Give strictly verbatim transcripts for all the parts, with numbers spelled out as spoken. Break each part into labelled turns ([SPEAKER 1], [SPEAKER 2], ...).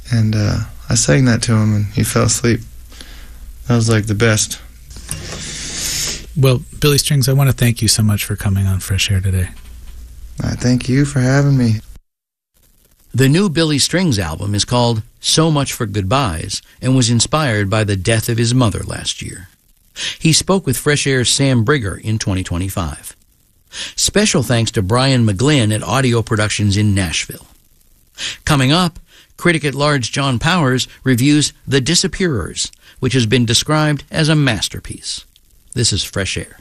[SPEAKER 1] And uh, I sang that to him, and he fell asleep. That was like the best.
[SPEAKER 2] Well, Billy Strings, I want to thank you so much for coming on Fresh Air today.
[SPEAKER 1] I thank you for having me.
[SPEAKER 3] The new Billy Strings album is called So Much for Goodbyes and was inspired by the death of his mother last year. He spoke with Fresh Air's Sam Brigger in twenty twenty-five. Special thanks to Brian McGlynn at Audio Productions in Nashville. Coming up, critic at large John Powers reviews The Disappearers, which has been described as a masterpiece. This is Fresh Air.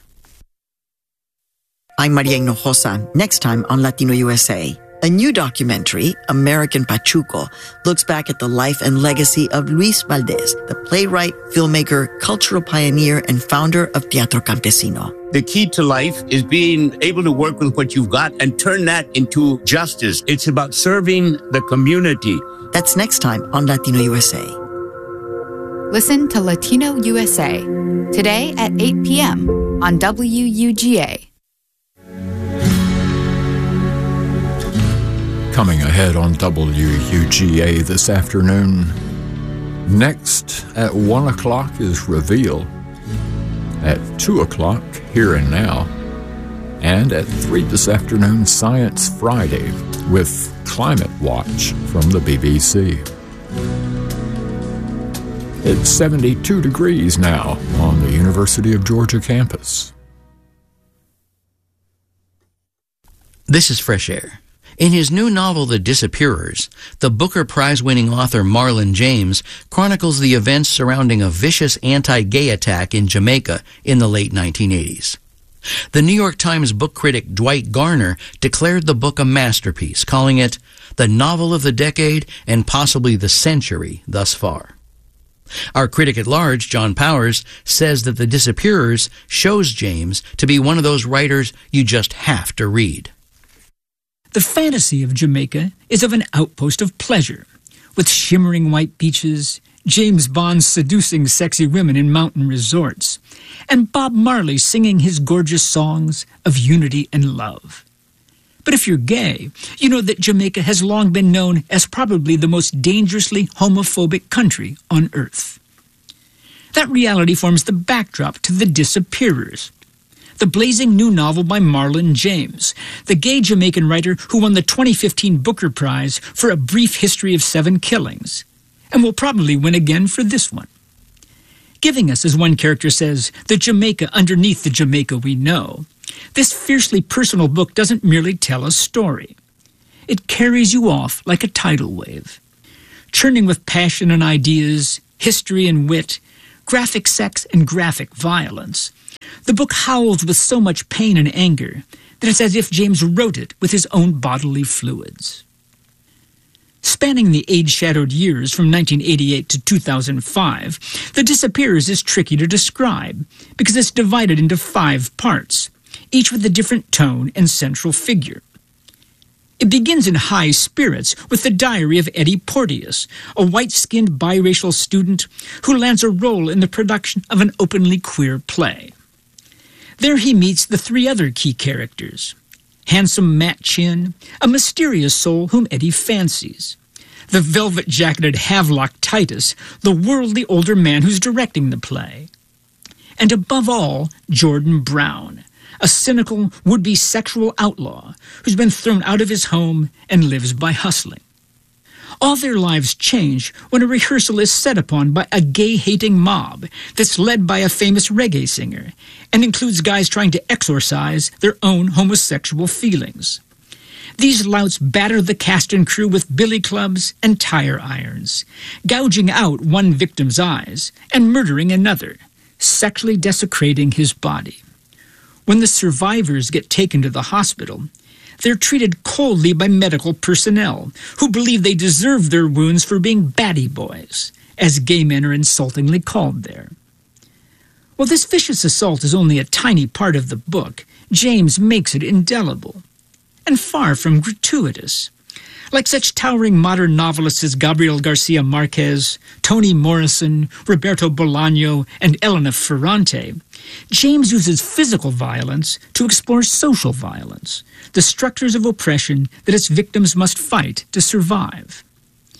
[SPEAKER 4] I'm Maria Hinojosa. Next time on Latino U S A. A new documentary, American Pachuco, looks back at the life and legacy of Luis Valdez, the playwright, filmmaker, cultural pioneer, and founder of Teatro Campesino.
[SPEAKER 5] The key to life is being able to work with what you've got and turn that into justice. It's about serving the community.
[SPEAKER 4] That's next time on Latino U S A.
[SPEAKER 6] Listen to Latino U S A today at eight p.m. on W U G A.
[SPEAKER 7] Coming ahead on W U G A this afternoon. Next at one o'clock is Reveal. At two o'clock, Here and Now. And at three this afternoon, Science Friday with Climate Watch from the B B C. It's seventy-two degrees now on the University of Georgia campus.
[SPEAKER 3] This is Fresh Air. In his new novel, The Disappearers, the Booker Prize-winning author Marlon James chronicles the events surrounding a vicious anti-gay attack in Jamaica in the late nineteen eighties. The New York Times book critic Dwight Garner declared the book a masterpiece, calling it the novel of the decade and possibly the century thus far. Our critic at large, John Powers, says that The Disappearers shows James to be one of those writers you just have to read.
[SPEAKER 8] The fantasy of Jamaica is of an outpost of pleasure, with shimmering white beaches, James Bond seducing sexy women in mountain resorts, and Bob Marley singing his gorgeous songs of unity and love. But if you're gay, you know that Jamaica has long been known as probably the most dangerously homophobic country on earth. That reality forms the backdrop to The Disappearers, the blazing new novel by Marlon James, the gay Jamaican writer who won the twenty fifteen Booker Prize for A Brief History of Seven Killings, and will probably win again for this one. Giving us, as one character says, the Jamaica underneath the Jamaica we know, this fiercely personal book doesn't merely tell a story. It carries you off like a tidal wave, churning with passion and ideas, history and wit, graphic sex and graphic violence. The book howls with so much pain and anger that it's as if James wrote it with his own bodily fluids. Spanning the age-shadowed years from nineteen eighty-eight to two thousand five, The Disappearers is tricky to describe because it's divided into five parts, each with a different tone and central figure. It begins in high spirits with the diary of Eddie Porteous, a white-skinned biracial student who lands a role in the production of an openly queer play. There he meets the three other key characters. Handsome Matt Chin, a mysterious soul whom Eddie fancies. The velvet-jacketed Havelock Titus, the worldly older man who's directing the play. And above all, Jordan Brown, a cynical, would-be sexual outlaw who's been thrown out of his home and lives by hustling. All their lives change when a rehearsal is set upon by a gay-hating mob that's led by a famous reggae singer and includes guys trying to exorcise their own homosexual feelings. These louts batter the cast and crew with billy clubs and tire irons, gouging out one victim's eyes and murdering another, sexually desecrating his body. When the survivors get taken to the hospital, they're treated coldly by medical personnel who believe they deserve their wounds for being batty boys, as gay men are insultingly called there. While this vicious assault is only a tiny part of the book, James makes it indelible, and far from gratuitous. Like such towering modern novelists as Gabriel Garcia Marquez, Toni Morrison, Roberto Bolaño, and Elena Ferrante, James uses physical violence to explore social violence, the structures of oppression that its victims must fight to survive.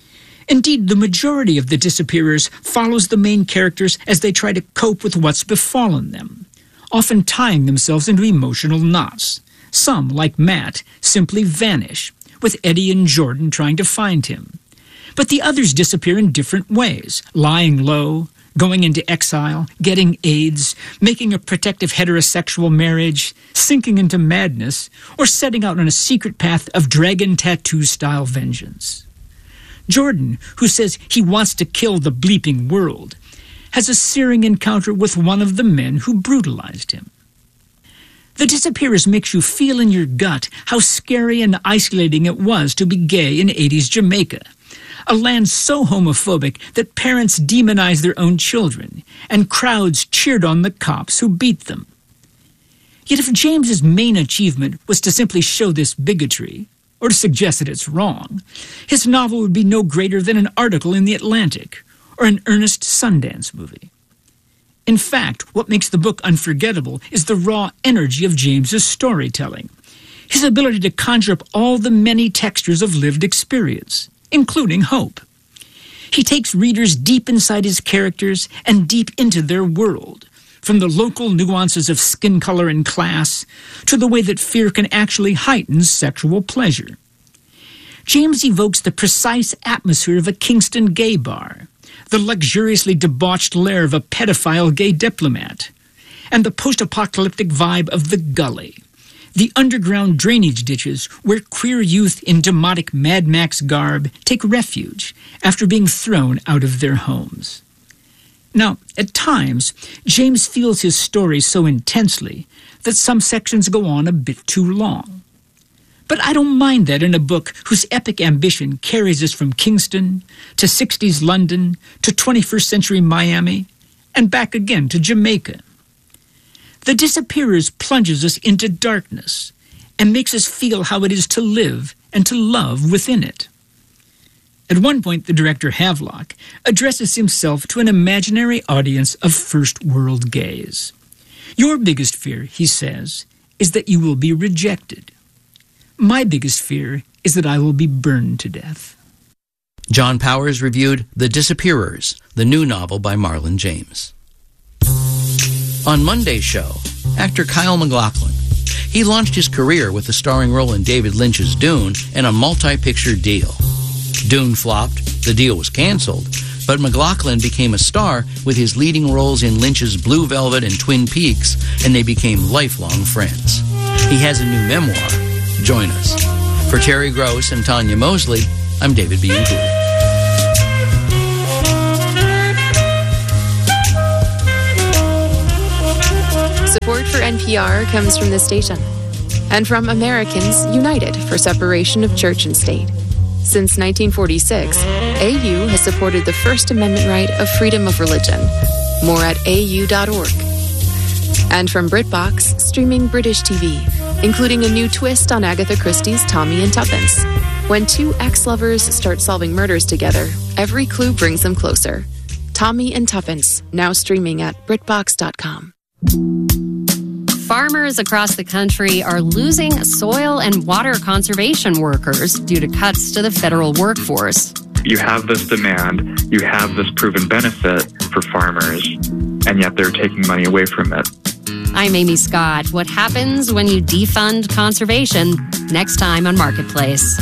[SPEAKER 8] Indeed, the majority of The Disappearers follows the main characters as they try to cope with what's befallen them, often tying themselves into emotional knots. Some, like Matt, simply vanish, with Eddie and Jordan trying to find him. But the others disappear in different ways, lying low, going into exile, getting AIDS, making a protective heterosexual marriage, sinking into madness, or setting out on a secret path of dragon tattoo-style vengeance. Jordan, who says he wants to kill the bleeping world, has a searing encounter with one of the men who brutalized him. The Disappearers makes you feel in your gut how scary and isolating it was to be gay in eighties Jamaica, a land so homophobic that parents demonized their own children, and crowds cheered on the cops who beat them. Yet if James's main achievement was to simply show this bigotry, or to suggest that it's wrong, his novel would be no greater than an article in The Atlantic, or an earnest Sundance movie. In fact, what makes the book unforgettable is the raw energy of James's storytelling, his ability to conjure up all the many textures of lived experience, including hope. He takes readers deep inside his characters and deep into their world, from the local nuances of skin color and class to the way that fear can actually heighten sexual pleasure. James evokes the precise atmosphere of a Kingston gay bar, the luxuriously debauched lair of a pedophile gay diplomat, and the post-apocalyptic vibe of the gully, the underground drainage ditches where queer youth in demotic Mad Max garb take refuge after being thrown out of their homes. Now, at times, James feels his story so intensely that some sections go on a bit too long. But I don't mind that in a book whose epic ambition carries us from Kingston to sixties London to twenty-first century Miami and back again to Jamaica. The Disappearers plunges us into darkness and makes us feel how it is to live and to love within it. At one point, the director Havelock addresses himself to an imaginary audience of first-world gays. Your biggest fear, he says, is that you will be rejected. My biggest fear is that I will be burned to death.
[SPEAKER 3] John Powers reviewed The Disappearers, the new novel by Marlon James. On Monday's show, actor Kyle MacLachlan. He launched his career with a starring role in David Lynch's Dune and a multi-picture deal. Dune flopped, the deal was canceled, but MacLachlan became a star with his leading roles in Lynch's Blue Velvet and Twin Peaks, and they became lifelong friends. He has a new memoir. Join us. For Terry Gross and Tanya Mosley, I'm David Bianculli.
[SPEAKER 9] Support for N P R comes from this station and from Americans United for Separation of Church and State. Since nineteen forty-six, A U has supported the First Amendment right of freedom of religion. More at A U dot org. And from BritBox, streaming British T V, including a new twist on Agatha Christie's Tommy and Tuppence. When two ex-lovers start solving murders together, every clue brings them closer. Tommy and Tuppence, now streaming at Britbox dot com.
[SPEAKER 10] Farmers across the country are losing soil and water conservation workers due to cuts to the federal workforce.
[SPEAKER 11] You have this demand, you have this proven benefit for farmers, and yet they're taking money away from it.
[SPEAKER 10] I'm Amy Scott. What happens when you defund conservation? Next time on Marketplace.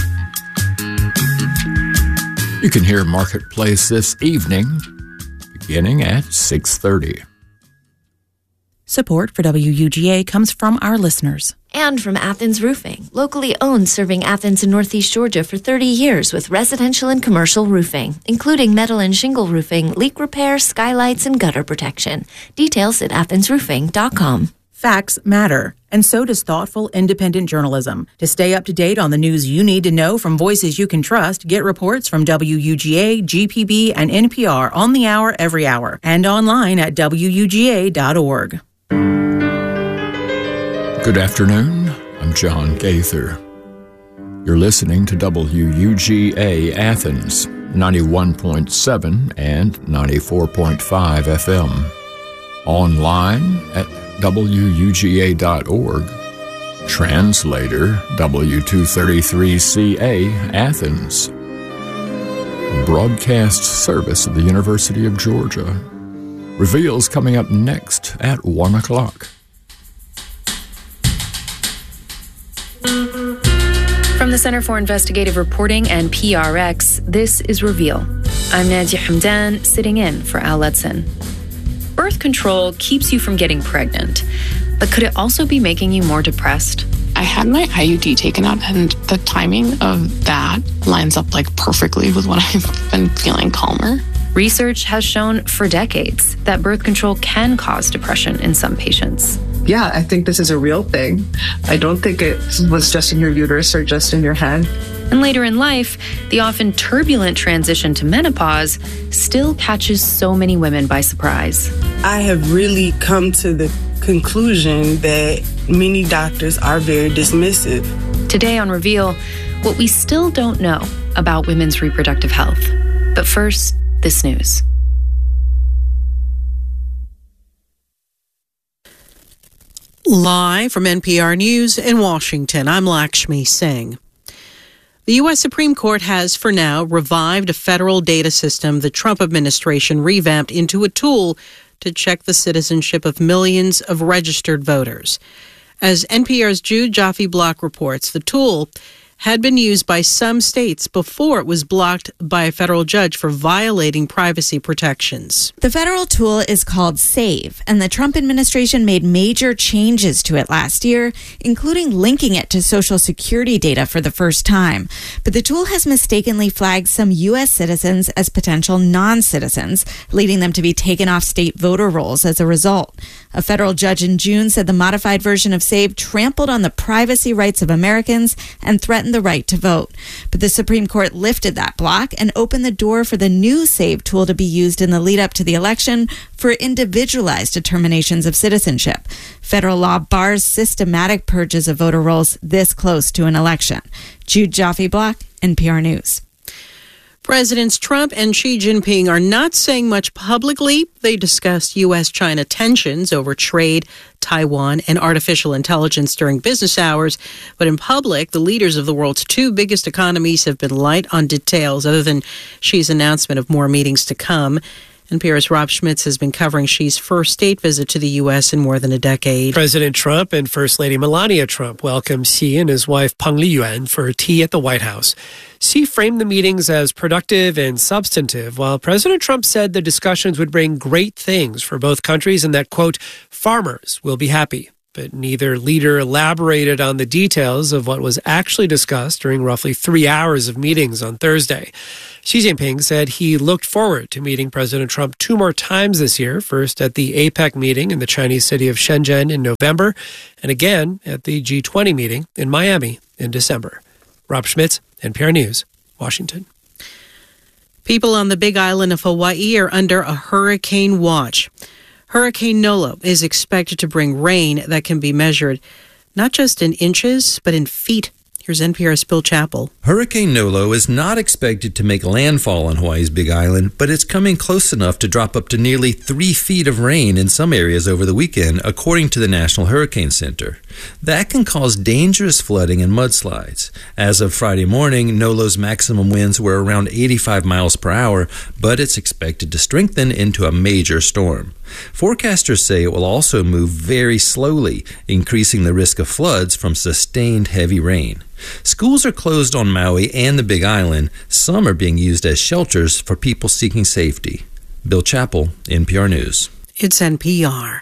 [SPEAKER 7] You can hear Marketplace this evening, beginning at six thirty.
[SPEAKER 12] Support for W U G A comes from our listeners.
[SPEAKER 13] And from Athens Roofing, locally owned, serving Athens and Northeast Georgia for thirty years with residential and commercial roofing, including metal and shingle roofing, leak repair, skylights, and gutter protection. Details at athens roofing dot com.
[SPEAKER 12] Facts matter, and so does thoughtful, independent journalism. To stay up to date on the news you need to know from voices you can trust, get reports from W U G A, G P B, and N P R on the hour every hour, and online at W U G A dot org.
[SPEAKER 7] Good afternoon. I'm John Gaither. You're listening to W U G A Athens, ninety-one point seven and ninety-four point five F M. Online at W U G A dot org. Translator W two thirty-three C A Athens. broadcast service of the University of Georgia. Reveal's coming up next at one o'clock.
[SPEAKER 14] From the Center for Investigative Reporting and P R X, this is Reveal. I'm Nadia Hamdan, sitting in for Al Letson. Birth control keeps you from getting pregnant, but could it also be making you more depressed?
[SPEAKER 15] I had my I U D taken out, and the timing of that lines up like perfectly with when I've been feeling calmer.
[SPEAKER 14] Research has shown for decades that birth control can cause depression in some patients.
[SPEAKER 16] Yeah, I think this is a real thing. I don't think it was just in your uterus or just in your head.
[SPEAKER 14] And later in life, the often turbulent transition to menopause still catches so many women by surprise.
[SPEAKER 17] I have really come to the conclusion that many doctors are very dismissive.
[SPEAKER 14] Today on Reveal, what we still don't know about women's reproductive health. But first, this news.
[SPEAKER 18] Live from N P R News in Washington, I'm Lakshmi Singh. The U S Supreme Court has, for now, revived a federal data system the Trump administration revamped into a tool to check the citizenship of millions of registered voters. As N P R's Jude Jaffe-Block reports, the tool had been used by some states before it was blocked by a federal judge for violating privacy protections.
[SPEAKER 19] The federal tool is called SAVE, and the Trump administration made major changes to it last year, including linking it to Social Security data for the first time. But the tool has mistakenly flagged some U S citizens as potential non-citizens, leading them to be taken off state voter rolls as a result. A federal judge in June said the modified version of SAVE trampled on the privacy rights of Americans and threatened the right to vote. But the Supreme Court lifted that block and opened the door for the new SAVE tool to be used in the lead up to the election for individualized determinations of citizenship. Federal law bars systematic purges of voter rolls this close to an election. Jude Jaffe-Block, N P R News.
[SPEAKER 18] Presidents Trump and Xi Jinping are not saying much publicly. They discussed U S China tensions over trade, Taiwan, and artificial intelligence during business hours. But in public, the leaders of the world's two biggest economies have been light on details other than Xi's announcement of more meetings to come. N P R's Rob Schmitz has been covering Xi's first state visit to the U S in more than a decade.
[SPEAKER 20] President Trump and First Lady Melania Trump welcomed Xi and his wife Peng Liyuan for tea at the White House. Xi framed the meetings as productive and substantive, while President Trump said the discussions would bring great things for both countries and that, quote, farmers will be happy. But neither leader elaborated on the details of what was actually discussed during roughly three hours of meetings on Thursday. Xi Jinping said he looked forward to meeting President Trump two more times this year, first at the APEC meeting in the Chinese city of Shenzhen in November, and again at the G twenty meeting in Miami in December. Rob Schmitz, N P R News, Washington.
[SPEAKER 18] People on the Big Island of Hawaii are under a hurricane watch. Hurricane Nolo is expected to bring rain that can be measured not just in inches, but in feet. Here's N P R's Bill Chappell.
[SPEAKER 21] Hurricane Nolo is not expected to make landfall on Hawaii's Big Island, but it's coming close enough to drop up to nearly three feet of rain in some areas over the weekend, according to the National Hurricane Center. That can cause dangerous flooding and mudslides. As of Friday morning, Nolo's maximum winds were around eighty-five miles per hour, but it's expected to strengthen into a major storm. Forecasters say it will also move very slowly, increasing the risk of floods from sustained heavy rain. Schools are closed on Maui and the Big Island. Some are being used as shelters for people seeking safety. Bill Chappell, N P R News.
[SPEAKER 18] It's N P R.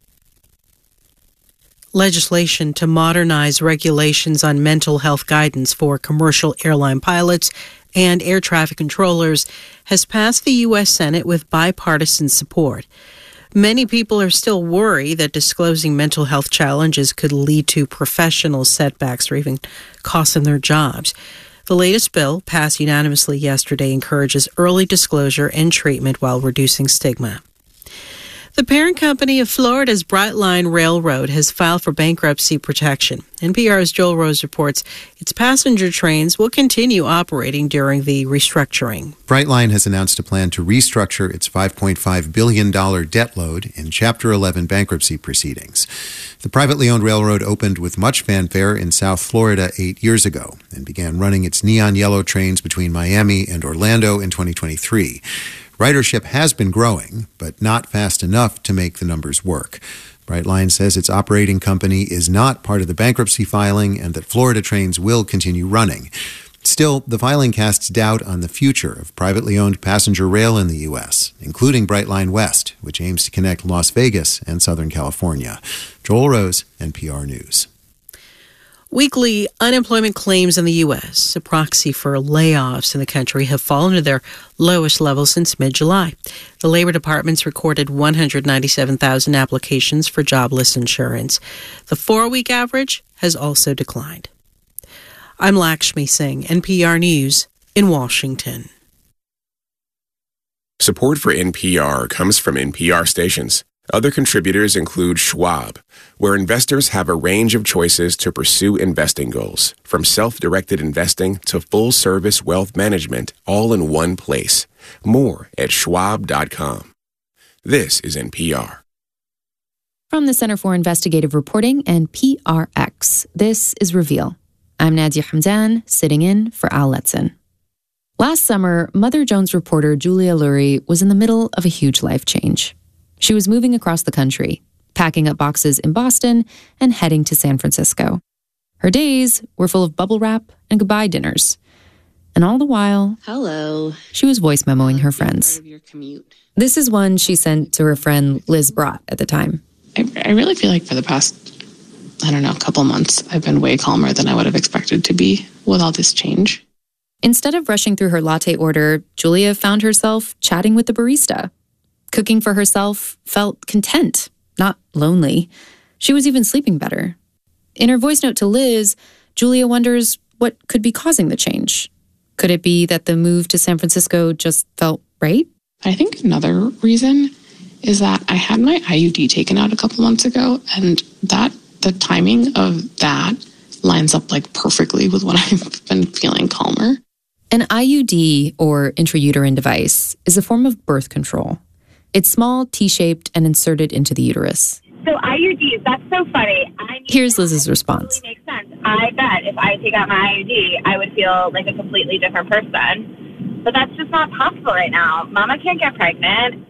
[SPEAKER 18] Legislation to modernize regulations on mental health guidance for commercial airline pilots and air traffic controllers has passed the U S Senate with bipartisan support. Many people are still worried that disclosing mental health challenges could lead to professional setbacks or even cost them their jobs. The latest bill, passed unanimously yesterday, encourages early disclosure and treatment while reducing stigma. The parent company of Florida's Brightline Railroad has filed for bankruptcy protection. N P R's Joel Rose reports its passenger trains will continue operating during the restructuring.
[SPEAKER 2] Brightline has announced a plan to restructure its five point five billion dollars debt load in Chapter eleven bankruptcy proceedings. The privately owned railroad opened with much fanfare in South Florida eight years ago and began running its neon yellow trains between Miami and Orlando in twenty twenty-three. Ridership has been growing, but not fast enough to make the numbers work. Brightline says its operating company is not part of the bankruptcy filing and that Florida trains will continue running. Still, the filing casts doubt on the future of privately owned passenger rail in the U S, including Brightline West, which aims to connect Las Vegas and Southern California. Joel Rose, N P R News.
[SPEAKER 18] Weekly unemployment claims in the U S, a proxy for layoffs in the country, have fallen to their lowest level since mid-July. The Labor Department's recorded one hundred ninety-seven thousand applications for jobless insurance. The four-week average has also declined. I'm Lakshmi Singh, N P R News in Washington.
[SPEAKER 22] Support for N P R comes from N P R stations. Other contributors include Schwab, where investors have a range of choices to pursue investing goals, from self-directed investing to full-service wealth management, all in one place. More at schwab dot com. This is N P R.
[SPEAKER 14] From the Center for Investigative Reporting and P R X, this is Reveal. I'm Nadia Hamdan, sitting in for Al Letson. Last summer, Mother Jones reporter Julia Lurie was in the middle of a huge life change. She was moving across the country, packing up boxes in Boston and heading to San Francisco. Her days were full of bubble wrap and goodbye dinners. And all the while,
[SPEAKER 23] hello,
[SPEAKER 14] she was voice memoing her friends. This is one she sent to her friend Liz Brott at the time.
[SPEAKER 15] I, I really feel like for the past, I don't know, couple months, I've been way calmer than I would have expected to be with all this change.
[SPEAKER 14] Instead of rushing through her latte order, Julia found herself chatting with the barista. Cooking for herself felt content, not lonely. She was even sleeping better. In her voice note to Liz, Julia wonders what could be causing the change. Could it be that the move to San Francisco just felt right?
[SPEAKER 15] I think another reason is that I had my I U D taken out a couple months ago, and that the timing of that lines up like perfectly with when I've been feeling calmer.
[SPEAKER 14] An I U D, or intrauterine device, is a form of birth control. It's small, T-shaped, and inserted into the uterus.
[SPEAKER 24] So I U Ds, that's so funny. I mean,
[SPEAKER 14] Here's Liz's response.
[SPEAKER 24] It makes sense. I bet if I take out my I U D, I would feel like a completely different person. But that's just not possible right now. Mama can't get pregnant.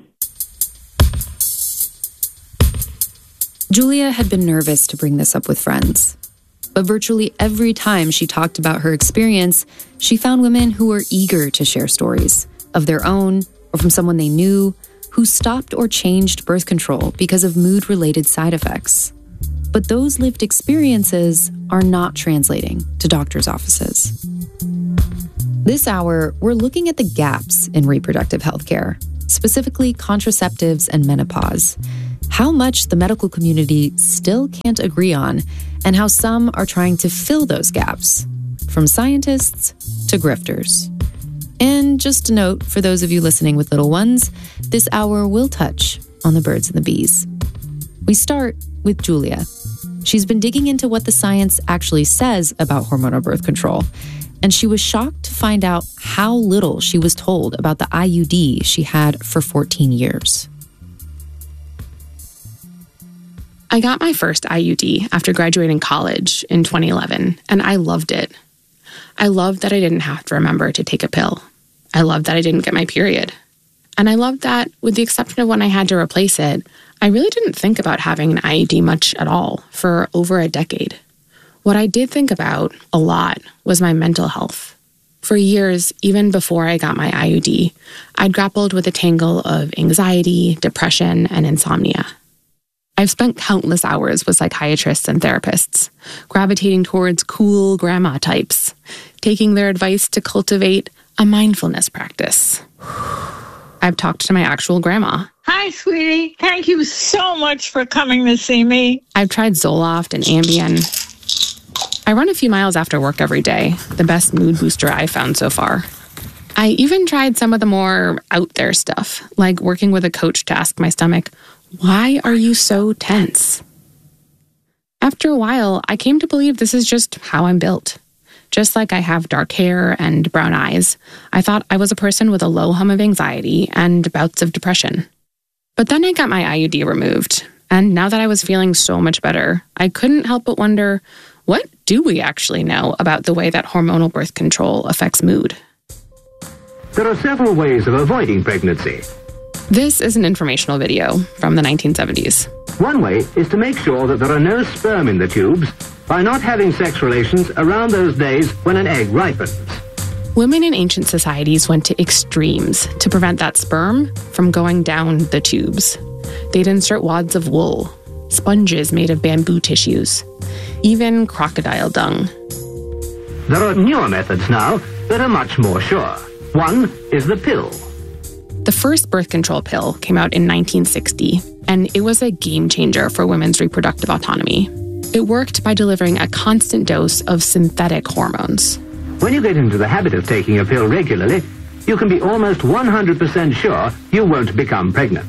[SPEAKER 14] Julia had been nervous to bring this up with friends. But virtually every time she talked about her experience, she found women who were eager to share stories of their own or from someone they knew who stopped or changed birth control because of mood-related side effects. But those lived experiences are not translating to doctors' offices. This hour, we're looking at the gaps in reproductive health care, specifically contraceptives and menopause, how much the medical community still can't agree on, and how some are trying to fill those gaps, from scientists to grifters. And just a note for those of you listening with little ones, this hour will touch on the birds and the bees. We start with Julia. She's been digging into what the science actually says about hormonal birth control, and she was shocked to find out how little she was told about the I U D she had for fourteen years.
[SPEAKER 15] I got my first I U D after graduating college in twenty eleven, and I loved it. I loved that I didn't have to remember to take a pill. I loved that I didn't get my period. And I loved that, with the exception of when I had to replace it, I really didn't think about having an I U D much at all for over a decade. What I did think about a lot was my mental health. For years, even before I got my I U D, I'd grappled with a tangle of anxiety, depression, and insomnia. I've spent countless hours with psychiatrists and therapists, gravitating towards cool grandma types, taking their advice to cultivate a mindfulness practice. I've talked to my actual grandma.
[SPEAKER 25] Hi, sweetie. Thank you so much for coming to see me.
[SPEAKER 15] I've tried Zoloft and Ambien. I run a few miles after work every day, the best mood booster I've found so far. I even tried some of the more out there stuff, like working with a coach to ask my stomach, Why are you so tense? After a while, I came to believe this is just how I'm built. Just like I have dark hair and brown eyes, I thought I was a person with a low hum of anxiety and bouts of depression. But then I got my I U D removed, and now that I was feeling so much better, I couldn't help but wonder, what do we actually know about the way that hormonal birth control affects mood?
[SPEAKER 1] There are several ways of avoiding pregnancy.
[SPEAKER 15] This is an informational video from the nineteen seventies.
[SPEAKER 1] One way is to make sure that there are no sperm in the tubes by not having sex relations around those days when an egg ripens.
[SPEAKER 15] Women in ancient societies went to extremes to prevent that sperm from going down the tubes. They'd insert wads of wool, sponges made of bamboo tissues, even crocodile dung.
[SPEAKER 1] There are newer methods now that are much more sure. One is the pill.
[SPEAKER 15] The first birth control pill came out in nineteen sixty, and it was a game changer for women's reproductive autonomy. It worked by delivering a constant dose of synthetic hormones.
[SPEAKER 1] When you get into the habit of taking a pill regularly, you can be almost one hundred percent sure you won't become pregnant.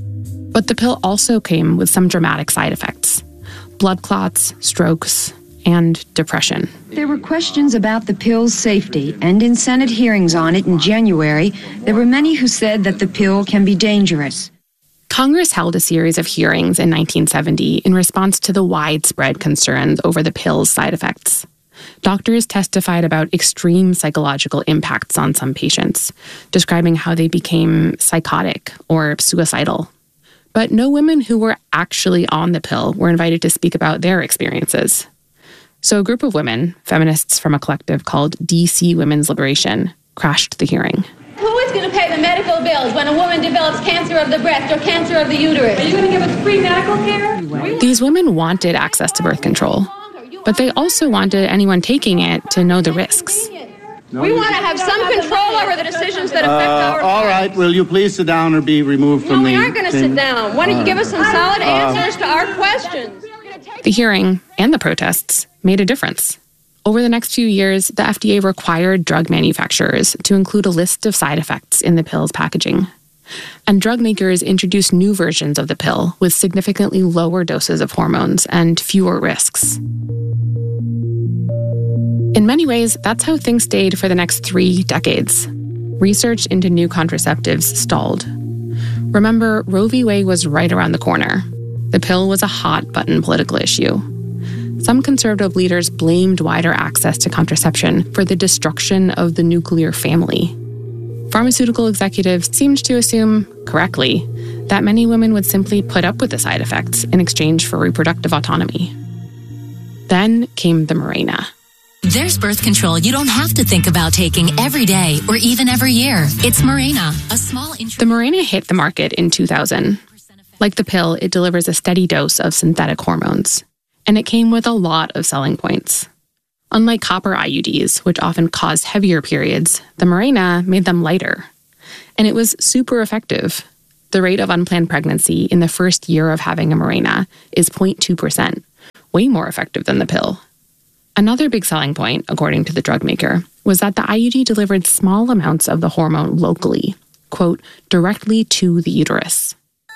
[SPEAKER 15] But the pill also came with some dramatic side effects: blood clots, strokes, and depression.
[SPEAKER 4] There were questions about the pill's safety, and in Senate hearings on it in January, there were many who said that the pill can be dangerous.
[SPEAKER 15] Congress held a series of hearings in nineteen seventy in response to the widespread concerns over the pill's side effects. Doctors testified about extreme psychological impacts on some patients, describing how they became psychotic or suicidal. But no women who were actually on the pill were invited to speak about their experiences. So a group of women, feminists from a collective called D C Women's Liberation, crashed the hearing.
[SPEAKER 5] Who is going to pay the medical bills when a woman develops cancer of the breast or cancer of the uterus? Are you going to give us free medical care?
[SPEAKER 15] These women wanted access to birth control, but they also wanted anyone taking it to know the risks.
[SPEAKER 5] We want to have some control over the decisions that affect
[SPEAKER 6] uh,
[SPEAKER 5] our
[SPEAKER 6] All
[SPEAKER 5] lives.
[SPEAKER 6] right, will you please sit down or be removed from
[SPEAKER 5] No,
[SPEAKER 6] the...
[SPEAKER 5] we aren't going to sit down. Why don't you give us some solid answers to our questions?
[SPEAKER 15] The hearing and the protests made a difference. Over the next few years, the F D A required drug manufacturers to include a list of side effects in the pill's packaging. And drug makers introduced new versions of the pill with significantly lower doses of hormones and fewer risks. In many ways, that's how things stayed for the next three decades. Research into new contraceptives stalled. Remember, Roe v. Wade was right around the corner. The pill was a hot-button political issue. Some conservative leaders blamed wider access to contraception for the destruction of the nuclear family. Pharmaceutical executives seemed to assume, correctly, that many women would simply put up with the side effects in exchange for reproductive autonomy. Then came the Mirena.
[SPEAKER 23] There's birth control you don't have to think about taking every day or even every year. It's Mirena, a small... Int-
[SPEAKER 15] the Mirena hit the market in two thousand. Like the pill, it delivers a steady dose of synthetic hormones. And it came with a lot of selling points. Unlike copper I U Ds, which often caused heavier periods, the Mirena made them lighter. And it was super effective. The rate of unplanned pregnancy in the first year of having a Mirena is zero point two percent, way more effective than the pill. Another big selling point, according to the drug maker, was that the I U D delivered small amounts of the hormone locally, quote, directly to the uterus.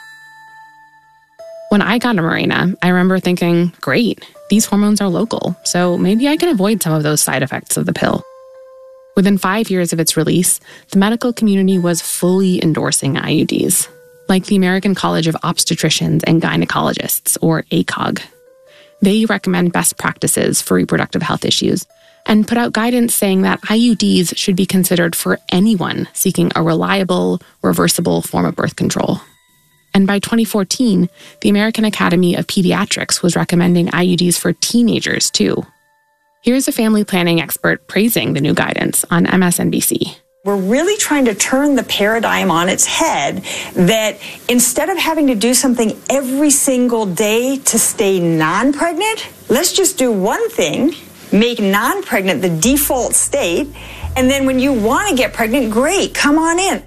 [SPEAKER 15] When I got a Mirena, I remember thinking, great, these hormones are local, so maybe I can avoid some of those side effects of the pill. Within five years of its release, the medical community was fully endorsing I U Ds, like the American College of Obstetricians and Gynecologists, or A C O G. They recommend best practices for reproductive health issues and put out guidance saying that I U Ds should be considered for anyone seeking a reliable, reversible form of birth control. And by twenty fourteen, the American Academy of Pediatrics was recommending I U Ds for teenagers, too. Here's a family planning expert praising the new guidance on M S N B C.
[SPEAKER 26] We're really trying to turn the paradigm on its head that instead of having to do something every single day to stay non-pregnant, let's just do one thing, make non-pregnant the default state, and then when you want to get pregnant, great, come on in.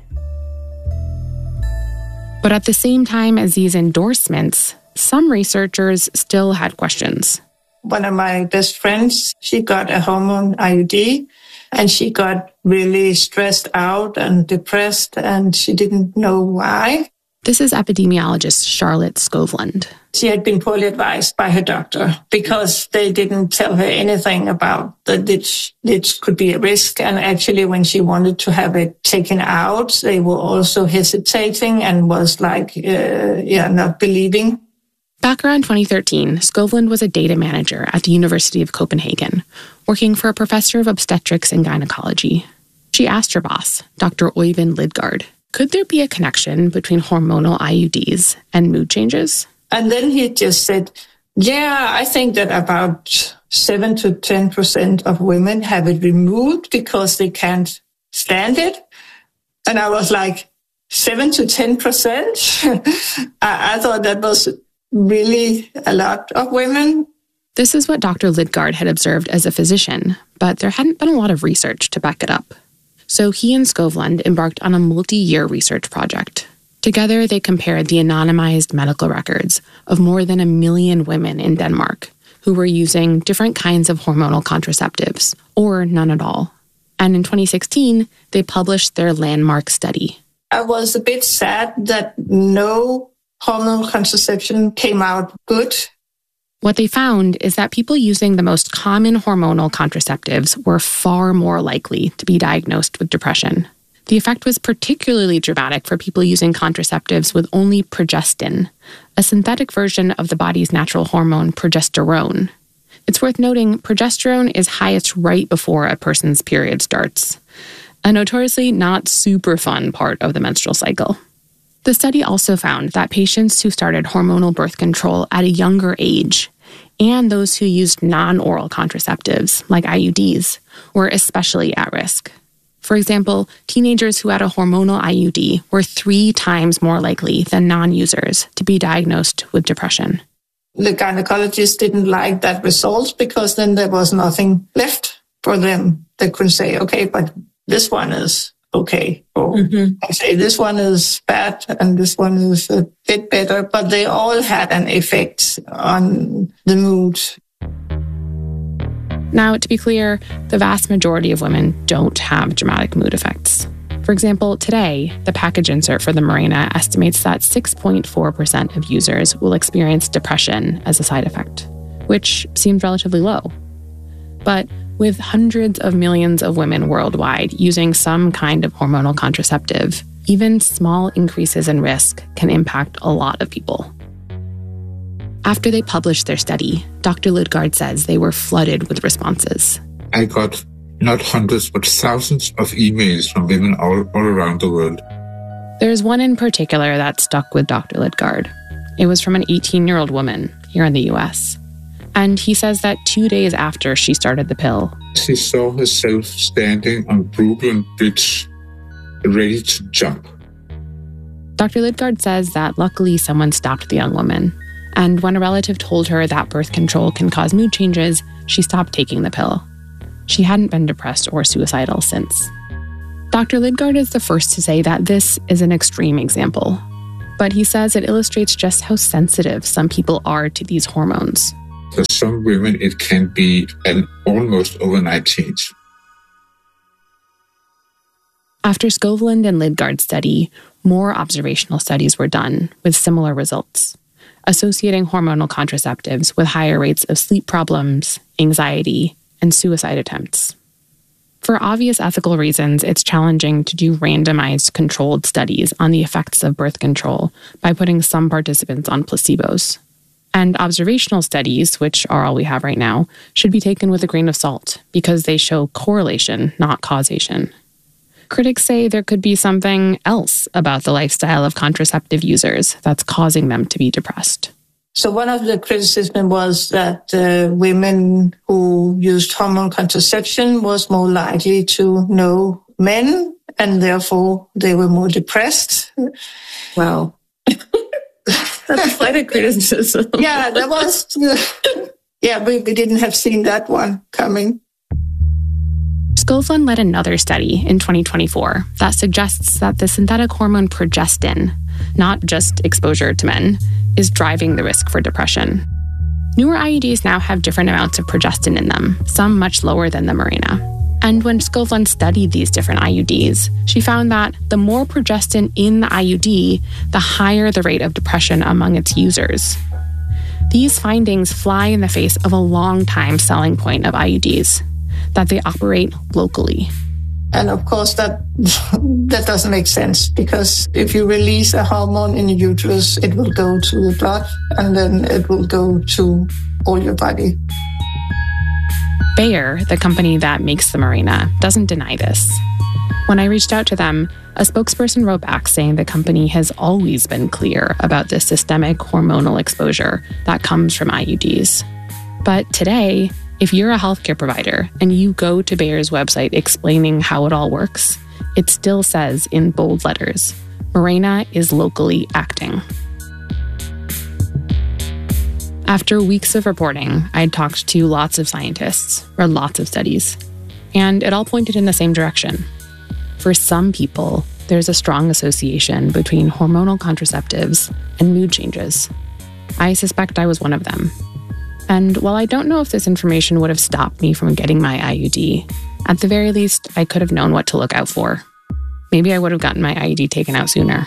[SPEAKER 15] But at the same time as these endorsements, some researchers still had questions.
[SPEAKER 27] One of my best friends, she got a hormone I U D, and she got really stressed out and depressed, and she didn't know why.
[SPEAKER 15] This is epidemiologist Charlotte Skovlund.
[SPEAKER 27] She had been poorly advised by her doctor because they didn't tell her anything about that it, it could be a risk. And actually, when she wanted to have it taken out, they were also hesitating and was like, uh, yeah, not believing.
[SPEAKER 15] Back around twenty thirteen, Skovlund was a data manager at the University of Copenhagen, working for a professor of obstetrics and gynecology. She asked her boss, Doctor Øyvind Lidgard, could there be a connection between hormonal I U Ds and mood changes?
[SPEAKER 27] And then he just said, yeah, I think that about seven to ten percent of women have it removed because they can't stand it. And I was like, seven to ten percent? I, I thought that was really a lot of women.
[SPEAKER 15] This is what Doctor Lidgard had observed as a physician, but there hadn't been a lot of research to back it up. So he and Skovlund embarked on a multi-year research project. Together, they compared the anonymized medical records of more than a million women in Denmark who were using different kinds of hormonal contraceptives, or none at all. And in twenty sixteen, they published their landmark study.
[SPEAKER 27] I was a bit sad that no hormonal contraception came out good.
[SPEAKER 15] What they found is that people using the most common hormonal contraceptives were far more likely to be diagnosed with depression. The effect was particularly dramatic for people using contraceptives with only progestin, a synthetic version of the body's natural hormone progesterone. It's worth noting progesterone is highest right before a person's period starts, a notoriously not super fun part of the menstrual cycle. The study also found that patients who started hormonal birth control at a younger age and those who used non-oral contraceptives, like I U Ds, were especially at risk. For example, teenagers who had a hormonal I U D were three times more likely than non-users to be diagnosed with depression.
[SPEAKER 27] The gynecologist didn't like that result because then there was nothing left for them. They couldn't say, okay, but this one is okay. Or mm-hmm. I say this one is bad and this one is a bit better, but they all had an effect on the mood.
[SPEAKER 15] Now, to be clear, the vast majority of women don't have dramatic mood effects. For example, today, the package insert for the Mirena estimates that six point four percent of users will experience depression as a side effect, which seems relatively low. But with hundreds of millions of women worldwide using some kind of hormonal contraceptive, even small increases in risk can impact a lot of people. After they published their study, Doctor Lidgard says they were flooded with responses.
[SPEAKER 3] I got not hundreds, but thousands of emails from women all, all around the world.
[SPEAKER 15] There's one in particular that stuck with Doctor Lidgard. It was from an eighteen-year-old woman here in the U S. And he says that two days after she started the pill,
[SPEAKER 3] she saw herself standing on Brooklyn Bridge, ready to jump.
[SPEAKER 15] Doctor Lidgard says that luckily someone stopped the young woman. And when a relative told her that birth control can cause mood changes, she stopped taking the pill. She hadn't been depressed or suicidal since. Doctor Lidgard is the first to say that this is an extreme example. But he says it illustrates just how sensitive some people are to these hormones.
[SPEAKER 3] For some women, it can be an almost overnight change.
[SPEAKER 15] After Skovlund and Lidgard's study, more observational studies were done with similar results, associating hormonal contraceptives with higher rates of sleep problems, anxiety, and suicide attempts. For obvious ethical reasons, it's challenging to do randomized controlled studies on the effects of birth control by putting some participants on placebos. And observational studies, which are all we have right now, should be taken with a grain of salt because they show correlation, not causation. Critics say there could be something else about the lifestyle of contraceptive users that's causing them to be depressed.
[SPEAKER 27] So one of the criticism was that uh, women who used hormone contraception was more likely to know men, and therefore they were more depressed.
[SPEAKER 16] Wow. That's quite a criticism.
[SPEAKER 27] Yeah, that was... Uh, yeah, we, we didn't have seen that one coming.
[SPEAKER 15] Skovlund led another study in twenty twenty-four that suggests that the synthetic hormone progestin, not just exposure to men, is driving the risk for depression. Newer I U Ds now have different amounts of progestin in them, some much lower than the Mirena. And when Skovlund studied these different I U Ds, she found that the more progestin in the I U D, the higher the rate of depression among its users. These findings fly in the face of a long-time selling point of I U Ds, that they operate locally.
[SPEAKER 27] And of course, that that doesn't make sense, because if you release a hormone in your uterus, it will go to the blood and then it will go to all your body.
[SPEAKER 15] Bayer, the company that makes the Mirena, doesn't deny this. When I reached out to them, a spokesperson wrote back saying the company has always been clear about the systemic hormonal exposure that comes from I U Ds. But today, if you're a healthcare provider and you go to Bayer's website explaining how it all works, it still says in bold letters, Mirena is locally acting. After weeks of reporting, I'd talked to lots of scientists, read lots of studies, and it all pointed in the same direction. For some people, there's a strong association between hormonal contraceptives and mood changes. I suspect I was one of them. And while I don't know if this information would have stopped me from getting my I U D, at the very least, I could have known what to look out for. Maybe I would have gotten my I U D taken out sooner.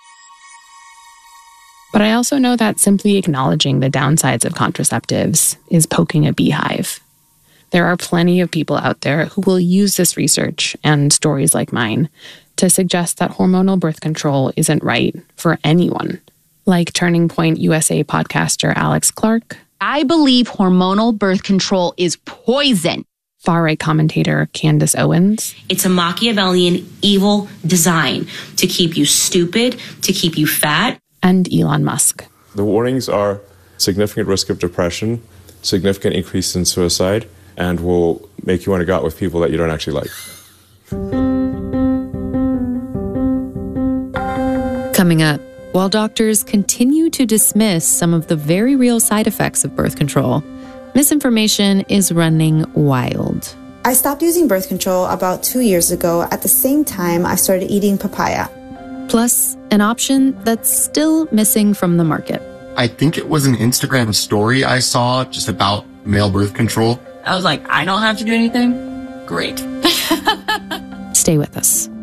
[SPEAKER 15] But I also know that simply acknowledging the downsides of contraceptives is poking a beehive. There are plenty of people out there who will use this research and stories like mine to suggest that hormonal birth control isn't right for anyone, like Turning Point U S A podcaster Alex Clark.
[SPEAKER 7] I believe hormonal birth control is poison.
[SPEAKER 15] Far-right commentator Candace Owens.
[SPEAKER 8] It's a Machiavellian evil design to keep you stupid, to keep you fat.
[SPEAKER 15] And Elon Musk.
[SPEAKER 9] The warnings are significant risk of depression, significant increase in suicide, and will make you want to go out with people that you don't actually like.
[SPEAKER 14] Coming up, while doctors continue to dismiss some of the very real side effects of birth control, misinformation is running wild.
[SPEAKER 10] I stopped using birth control about two years ago. At the same time, I started eating papaya.
[SPEAKER 14] Plus, an option that's still missing from the market.
[SPEAKER 11] I think it was an Instagram story I saw just about male birth control.
[SPEAKER 7] I was like, I don't have to do anything? Great.
[SPEAKER 14] Stay with us.